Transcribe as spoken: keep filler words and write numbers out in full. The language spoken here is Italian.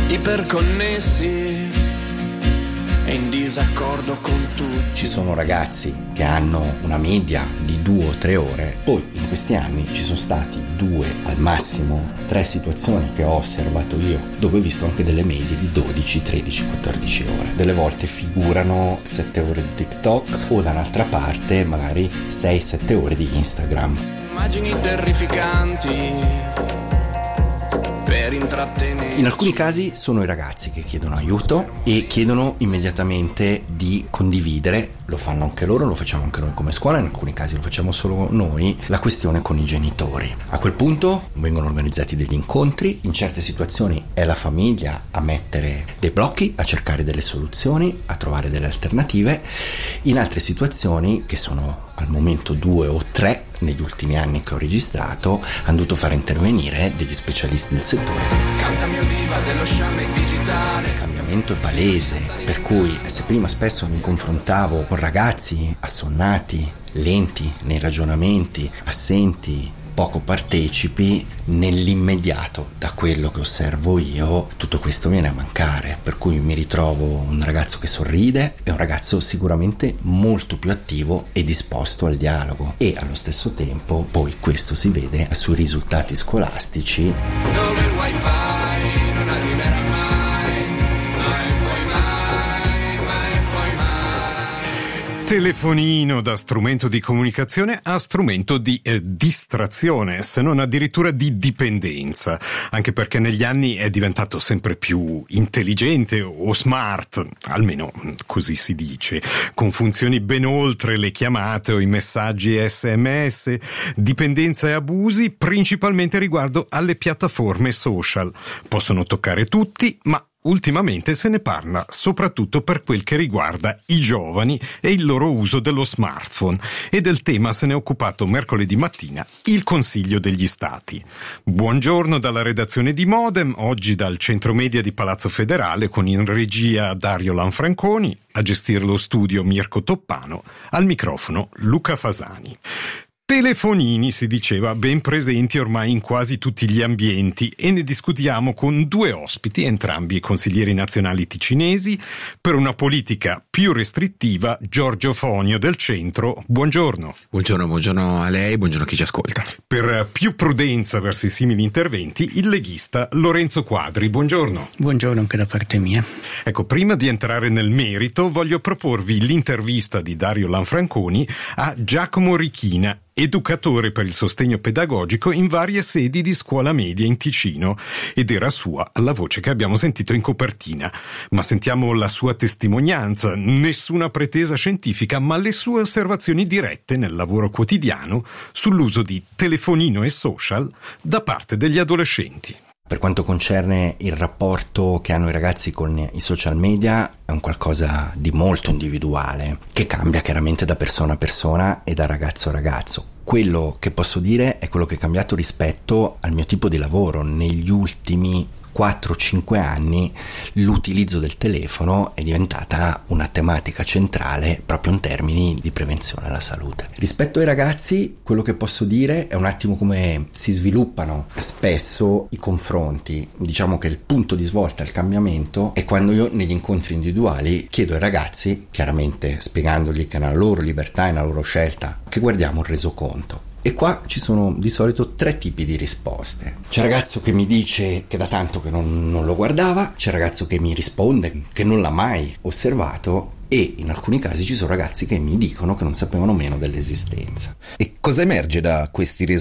iperconnessi e in disaccordo con tutti. Ci sono ragazzi che hanno una media di due o tre ore, poi in questi anni ci sono stati due, al massimo tre situazioni che ho osservato io, dove ho visto anche delle medie di dodici, tredici, quattordici ore. Delle volte figurano sette ore di TikTok o da un'altra parte magari sei sette ore di Instagram. Immagini terrificanti per intrattenere. In alcuni casi sono i ragazzi che chiedono aiuto e chiedono immediatamente di condividere, lo fanno anche loro, lo facciamo anche noi come scuola, in alcuni casi lo facciamo solo noi, la questione con i genitori. A quel punto vengono organizzati degli incontri, in certe situazioni è la famiglia a mettere dei blocchi, a cercare delle soluzioni, a trovare delle alternative, in altre situazioni, che sono al momento due o tre negli ultimi anni che ho registrato, hanno dovuto fare intervenire degli specialisti del settore. Canta mio diva dello sciame digitale. Il cambiamento è palese, per cui se prima spesso mi confrontavo con ragazzi assonnati, lenti nei ragionamenti, assenti, poco partecipi, nell'immediato, da quello che osservo io, tutto questo viene a mancare, per cui mi ritrovo un ragazzo che sorride e un ragazzo sicuramente molto più attivo e disposto al dialogo, e allo stesso tempo poi questo si vede sui risultati scolastici, dove il wifi non arriverà mai, mai poi mai, mai poi mai. Telefonino da strumento di comunicazione a strumento di eh, distrazione, se non addirittura di dipendenza, anche perché negli anni è diventato sempre più intelligente o smart, almeno così si dice, con funzioni ben oltre le chiamate o i messaggi sms, dipendenza e abusi principalmente riguardo alle piattaforme social. Possono toccare tutti, ma ultimamente se ne parla soprattutto per quel che riguarda i giovani e il loro uso dello smartphone, e del tema se ne è occupato mercoledì mattina il Consiglio degli Stati. Buongiorno dalla redazione di Modem, oggi dal centro media di Palazzo Federale, con in regia Dario Lanfranconi, a gestire lo studio Mirko Toppano, al microfono Luca Fasani. Telefonini, si diceva, ben presenti ormai in quasi tutti gli ambienti, e ne discutiamo con due ospiti, entrambi consiglieri nazionali ticinesi, per una politica più restrittiva, Giorgio Fonio del Centro. Buongiorno. Buongiorno, buongiorno a lei, buongiorno a chi ci ascolta. Per più prudenza verso i simili interventi, il leghista Lorenzo Quadri. Buongiorno. Buongiorno anche da parte mia. Ecco, prima di entrare nel merito, voglio proporvi l'intervista di Dario Lanfranconi a Giacomo Richina, educatore per il sostegno pedagogico in varie sedi di scuola media in Ticino, ed era sua la voce che abbiamo sentito in copertina. Ma sentiamo la sua testimonianza, nessuna pretesa scientifica, ma le sue osservazioni dirette nel lavoro quotidiano sull'uso di telefonino e social da parte degli adolescenti. Per quanto concerne il rapporto che hanno i ragazzi con i social media, è un qualcosa di molto individuale, che cambia chiaramente da persona a persona e da ragazzo a ragazzo. Quello che posso dire è quello che è cambiato rispetto al mio tipo di lavoro. Negli ultimi quattro cinque anni l'utilizzo del telefono è diventata una tematica centrale proprio in termini di prevenzione alla salute. Rispetto ai ragazzi, quello che posso dire è un attimo come si sviluppano spesso i confronti. Diciamo che il punto di svolta, il cambiamento, è quando io negli incontri individuali chiedo ai ragazzi, chiaramente spiegandogli che è una loro libertà, è una loro scelta, che guardiamo il resoconto. E qua ci sono di solito tre tipi di risposte. C'è il ragazzo che mi dice che da tanto che non, non lo guardava, c'è il ragazzo che mi risponde che non l'ha mai osservato, e in alcuni casi ci sono ragazzi che mi dicono che non sapevano meno dell'esistenza. E cosa emerge da questi risultati?